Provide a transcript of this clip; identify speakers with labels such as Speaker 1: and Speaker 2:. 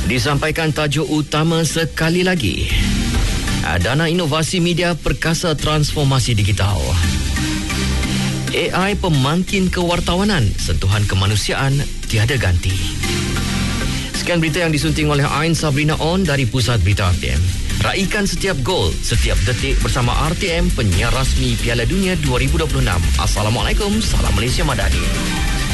Speaker 1: Disampaikan tajuk utama sekali lagi. Dana Inovasi Media Perkasa Transformasi Digital. AI pemangkin kewartawanan, sentuhan kemanusiaan tiada ganti. Sekian berita yang disunting oleh Ain Sabrina On dari Pusat Berita RTM. Raikan setiap gol, setiap detik bersama RTM, penyiar rasmi Piala Dunia 2026. Assalamualaikum, salam Malaysia Madani.